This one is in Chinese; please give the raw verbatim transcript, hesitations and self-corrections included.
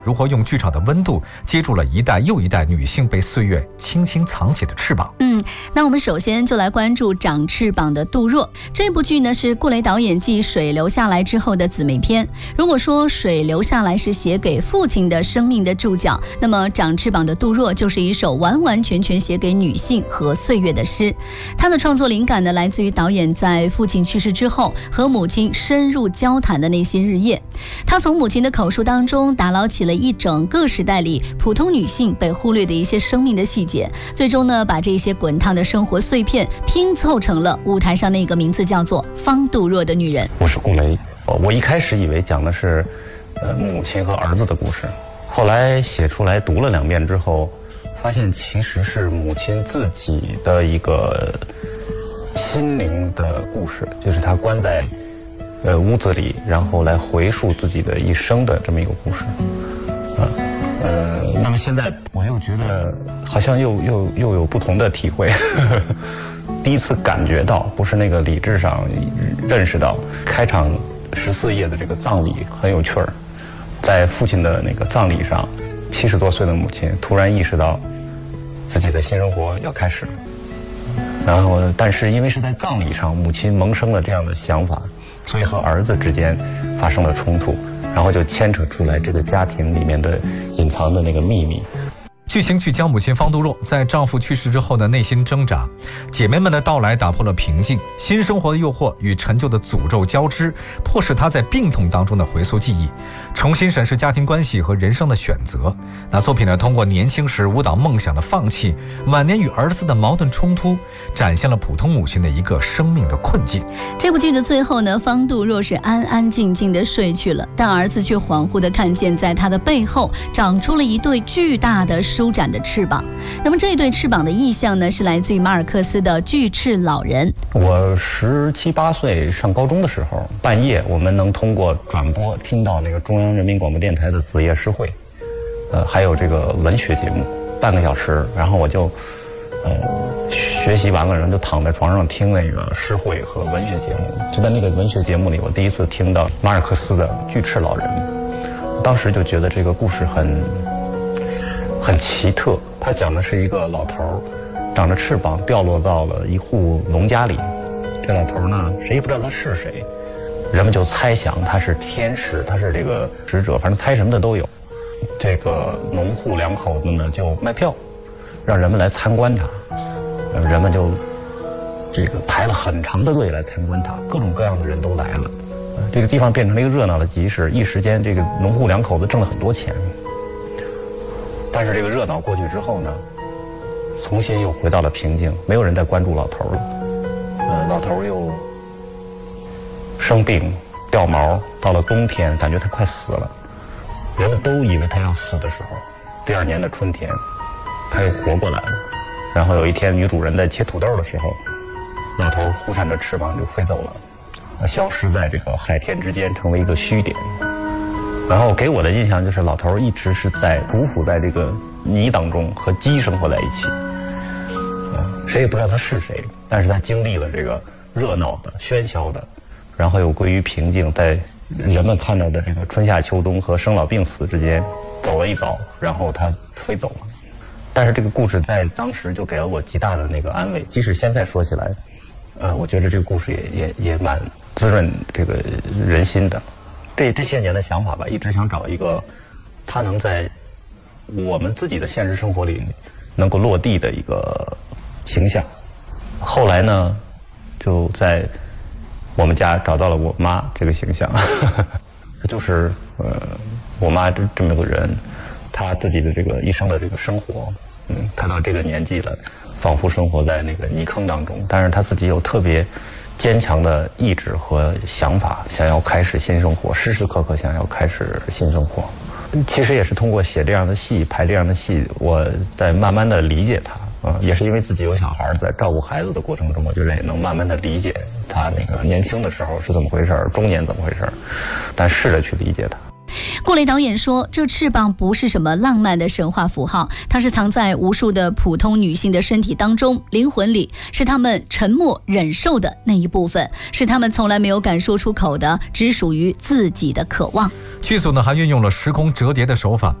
如何用剧场的温度接住了一代又一代女性被岁月轻轻藏起的翅膀。 嗯，那我们首先就来关注长翅膀的杜若。这部剧呢是顾雷导演继《水流下来》之后的姊妹篇。如果说《水流下来》是写给父亲的生命的注脚，那么长翅膀的杜若就是一首完完全全写给女性和岁月的诗。他的创作灵感呢来自于导演在父亲去世之后和母亲深入交谈的那些日夜。他从母亲的口述当中打捞起了一整个时代里普通女性被忽略的一些生命的细节，最终呢把这些滚烫的生活碎片拼凑成了舞台上那个名字叫做方杜若的女人。 我是顾雷，我一开始以为讲的是呃母亲和儿子的故事，后来写出来读了两遍之后，发现其实是母亲自己的一个心灵的故事，就是她关在呃屋子里，然后来回溯自己的一生的这么一个故事。呃呃，那么现在我又觉得好像又又又有不同的体会。第一次感觉到，不是那个理智上认识到，开场十四页的这个葬礼很有趣儿。在父亲的那个葬礼上，七十多岁的母亲突然意识到自己的新生活要开始了。然后，但是因为是在葬礼上，母亲萌生了这样的想法，所以和儿子之间发生了冲突，然后就牵扯出来这个家庭里面的隐藏的那个秘密。 剧情聚焦母亲方杜若在丈夫去世之后的内心挣扎，姐妹们的到来打破了平静，新生活的诱惑与陈旧的诅咒交织，迫使她在病痛当中的回溯记忆，重新审视家庭关系和人生的选择。那作品呢，通过年轻时舞蹈梦想的放弃，晚年与儿子的矛盾冲突，展现了普通母亲的一个生命的困境。 这部剧的最后呢，方杜若是安安静静的睡去了，但儿子却恍惚的看见，在他的背后长出了一对巨大的舒展的翅膀。那么这一对翅膀的意象呢，是来自于马尔克斯的巨翅老人。 我十七八岁上高中的时候，半夜我们能通过转播听到那个中央人民广播电台的子夜诗会，呃，还有这个文学节目，半个小时，然后我就呃学习完了，然后就躺在床上听那个诗会和文学节目。就在那个文学节目里，我第一次听到马尔克斯的《巨翅老人》，当时就觉得这个故事很很奇特。他讲的是一个老头长着翅膀掉落到了一户农家里，这老头呢谁也不知道他是谁，人们就猜想他是天使，他是这个使者，反正猜什么的都有。这个农户两口子呢就卖票，让人们来参观他，人们就这个排了很长的队来参观他，各种各样的人都来了，这个地方变成了一个热闹的集市，一时间这个农户两口子挣了很多钱。但是这个热闹过去之后呢，重新又回到了平静，没有人再关注老头了。呃，老头又生病掉毛，到了冬天感觉他快死了，人们都以为他要死的时候，第二年的春天他又活过来了。然后有一天女主人在切土豆的时候，老头忽闪着翅膀就飞走了，消失在这个海天之间，成为一个虚点。然后给我的印象就是老头一直是在匍匐在这个泥当中，和鸡生活在一起，呃，谁也不知道他是谁，但是他经历了这个热闹的喧嚣的，然后又归于平静，在人们看到的这个春夏秋冬和生老病死之间走了一遭，然后他飞走了。但是这个故事在当时就给了我极大的那个安慰，即使现在说起来，呃，我觉得这个故事也也也蛮滋润这个人心的。这这些年的想法吧，一直想找一个他能在我们自己的现实生活里能够落地的一个形象。后来呢，就在我们家找到了我妈这个形象，就是呃，我妈这这么个人，她自己的这个一生的这个生活，嗯，她到这个年纪了，仿佛生活在那个泥坑当中，但是她自己有特别坚强的意志和想法，想要开始新生活，时时刻刻想要开始新生活。其实也是通过写这样的戏，拍这样的戏，我在慢慢的理解他啊、呃，也是因为自己有小孩，在照顾孩子的过程中，我觉得也能慢慢的理解他那个年轻的时候是怎么回事，中年怎么回事，但试着去理解他。 顾雷导演说，这翅膀不是什么浪漫的神话符号，它是藏在无数的普通女性的身体当中，灵魂里，是她们沉默忍受的那一部分，是她们从来没有敢说出口的，只属于自己的渴望。 剧组呢还运用了时空折叠的手法，